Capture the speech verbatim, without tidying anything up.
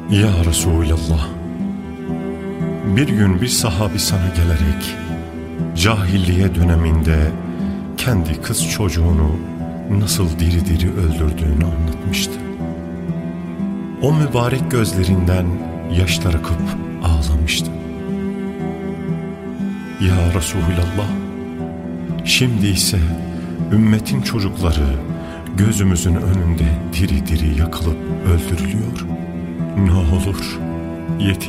Ya Resulallah, bir gün bir sahabi sana gelerek cahilliye döneminde kendi kız çocuğunu nasıl diri diri öldürdüğünü anlatmıştı. O mübarek gözlerinden yaşlar akıp ağlamıştı. Ya Resulallah, şimdi ise ümmetin çocukları gözümüzün önünde diri diri yakılıp öldürülüyor. Ne olur yetiş